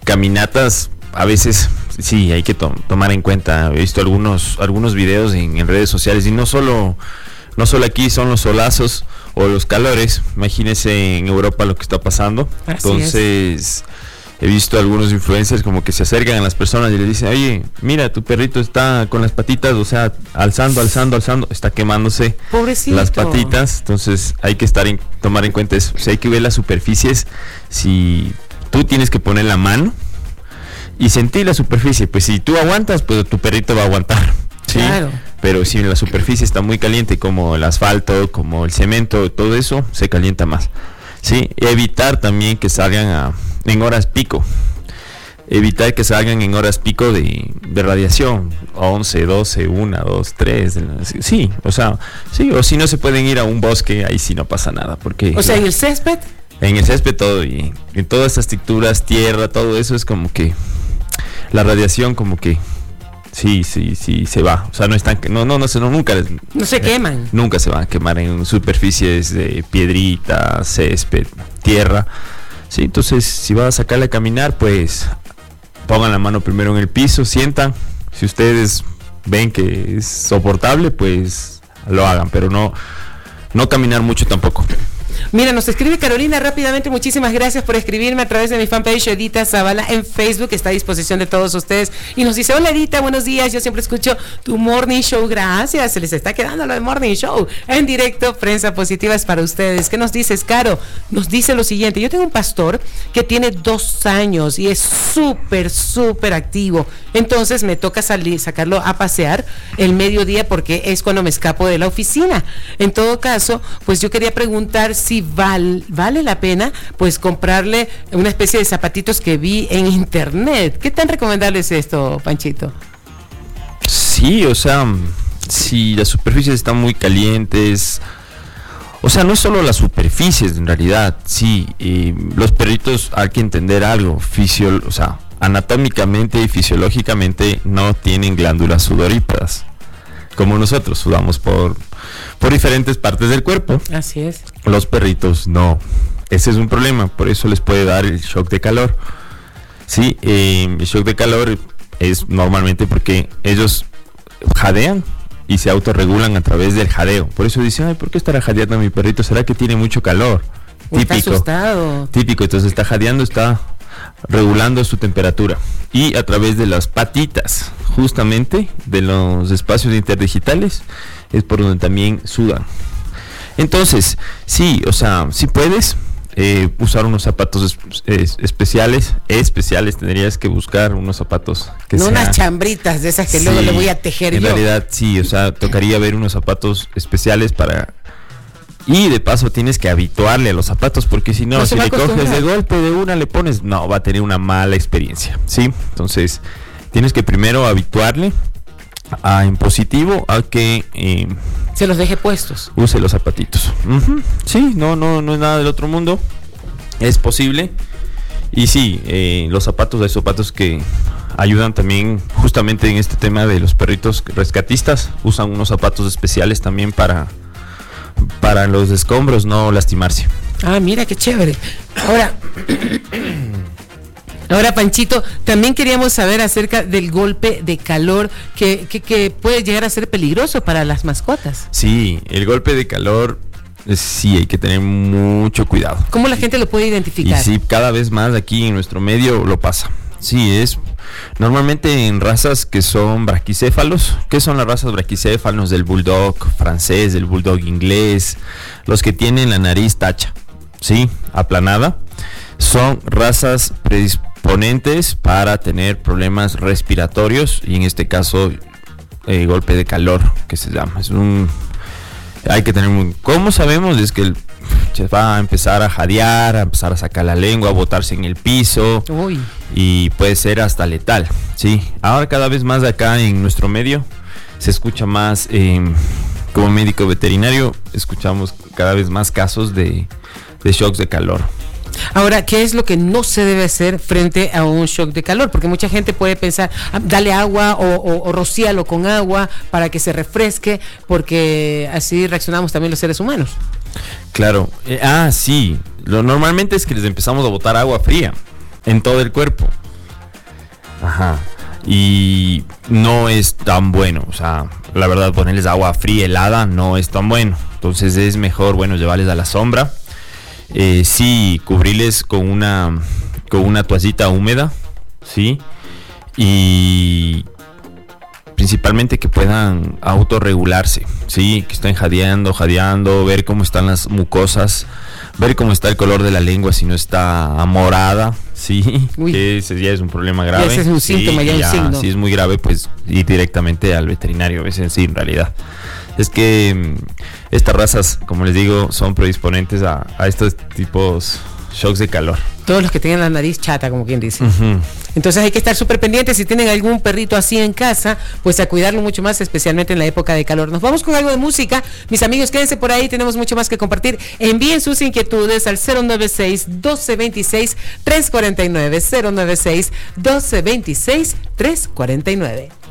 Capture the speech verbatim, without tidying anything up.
caminatas, a veces sí hay que to- tomar en cuenta. He visto algunos algunos videos en, en redes sociales y no solo no solo aquí son los solazos o los calores. Imagínense en Europa lo que está pasando. Así Entonces es. He visto algunos influencers como que se acercan a las personas y les dicen, oye, mira, tu perrito está con las patitas, o sea, alzando, alzando, alzando, está quemándose Pobrecito. las patitas. Entonces hay que estar en, tomar en cuenta eso. O sea, hay que ver las superficies. Si tú tienes que poner la mano y sentir la superficie, pues si tú aguantas, pues tu perrito va a aguantar. ¿Sí? Claro. Pero si la superficie está muy caliente, como el asfalto, como el cemento, todo eso, se calienta más. Sí, evitar también que salgan a, en horas pico. Evitar que salgan en horas pico de, de radiación. once, doce, una, dos, tres. Sí, o sea, sí, o si no se pueden ir a un bosque, ahí sí no pasa nada. Porque, O sea, ¿en el césped? En el césped todo, y en todas estas texturas, tierra, todo eso es como que la radiación como que sí, sí, sí se va. O sea, no están, no, no, no, no nunca. No se queman. Nunca se van a quemar en superficies de piedrita, césped, tierra. Sí, entonces si vas a sacarle a caminar, pues pongan la mano primero en el piso, sientan. Si ustedes ven que es soportable, pues lo hagan, pero no, no caminar mucho tampoco. Mira, nos escribe Carolina rápidamente, muchísimas gracias por escribirme a través de mi fanpage Edita Zavala en Facebook, está a disposición de todos ustedes, y nos dice, hola Edita, buenos días, yo siempre escucho tu Morning Show, gracias, se les está quedando lo de Morning Show, en directo, prensa positiva es para ustedes. ¿Qué nos dices, Caro? Nos dice lo siguiente, yo tengo un pastor que tiene dos años y es súper, súper activo, entonces me toca salir, sacarlo a pasear el mediodía porque es cuando me escapo de la oficina. En todo caso, pues yo quería preguntar si val, vale la pena pues comprarle una especie de zapatitos que vi en internet. ¿Qué tan recomendable es esto, Panchito? Sí, o sea, si las superficies están muy calientes, o sea, no es solo las superficies en realidad, sí, y los perritos hay que entender algo, fisio, o sea, anatómicamente y fisiológicamente no tienen glándulas sudoríparas, como nosotros sudamos por, por diferentes partes del cuerpo. Así es. Los perritos no. Ese es un problema, por eso les puede dar el shock de calor. Sí, eh, el shock de calor es normalmente porque ellos jadean y se autorregulan a través del jadeo. Por eso dicen, ay, ¿por qué estará jadeando mi perrito? ¿Será que tiene mucho calor? O está Típico. asustado. Típico, entonces está jadeando, está regulando su temperatura. Y a través de las patitas, justamente, de los espacios interdigitales, es por donde también sudan. Entonces, sí, o sea, si puedes eh, usar unos zapatos es, es, especiales, especiales, tendrías que buscar unos zapatos que no sean, unas chambritas de esas que sí, luego le voy a tejer en yo. En realidad, sí, o sea, tocaría ver unos zapatos especiales para... Y de paso tienes que habituarle a los zapatos, porque si no, No si se va le a coges acostumbrar. de golpe de una, le pones, no, va a tener una mala experiencia, ¿sí? Entonces, tienes que primero habituarle a, en positivo a que eh, Se los deje puestos. use los zapatitos. Uh-huh. Sí, no, no, no es nada del otro mundo, es posible. Y sí, eh, los zapatos, hay zapatos que ayudan también justamente en este tema de los perritos rescatistas, usan unos zapatos especiales también para... para los escombros no lastimarse. Ah, mira qué chévere. Ahora, ahora Panchito, también queríamos saber acerca del golpe de calor que, que, que puede llegar a ser peligroso para las mascotas. Sí, el golpe de calor, eh, sí, hay que tener mucho cuidado. ¿Cómo la gente lo puede Y identificar? sí, cada vez más aquí en nuestro medio lo pasa. Sí, es normalmente en razas que son braquicéfalos. ¿Qué son las razas braquicéfalos? Del bulldog francés, del bulldog inglés, los que tienen la nariz tacha, sí, aplanada, son razas predisponentes para tener problemas respiratorios y en este caso eh, golpe de calor, que se llama. Es un, hay que tener muy, ¿cómo sabemos? Es que el se va a empezar a jadear, a empezar a sacar la lengua, a botarse en el piso. Uy. Y puede ser hasta letal, sí. Ahora cada vez más acá en nuestro medio se escucha más, eh, como médico veterinario, escuchamos cada vez más casos de, de shocks de calor. Ahora, ¿qué es lo que no se debe hacer frente a un shock de calor? Porque mucha gente puede pensar, ah, dale agua o, o, o rocíalo con agua para que se refresque, porque así reaccionamos también los seres humanos. Claro, eh, ah, sí, lo normalmente es que les empezamos a botar agua fría en todo el cuerpo. Ajá. Y no es tan bueno, o sea, la verdad, ponerles agua fría, helada, no es tan bueno. Entonces es mejor, bueno, llevarles a la sombra. Eh, sí, cubrirles con una, con una toallita húmeda, ¿sí? Y principalmente que puedan autorregularse, ¿sí? Que estén jadeando, jadeando, ver cómo están las mucosas, ver cómo está el color de la lengua, si no está amorada, sí, Uy. que ese ya es un problema grave. Ese es un sí, síntoma, ya, ya un signo. Si es muy grave, pues ir directamente al veterinario, ese sí, en realidad. Es que estas razas, como les digo, son predisponentes a, a estos tipos shocks de calor. Todos los que tengan la nariz chata, como quien dice. Uh-huh. Entonces hay que estar súper pendientes. Si tienen algún perrito así en casa, pues a cuidarlo mucho más, especialmente en la época de calor. Nos vamos con algo de música. Mis amigos, quédense por ahí, tenemos mucho más que compartir. Envíen sus inquietudes al cero nueve seis, doce veintiséis, trescientos cuarenta y nueve, cero nueve seis, doce veintiséis, trescientos cuarenta y nueve.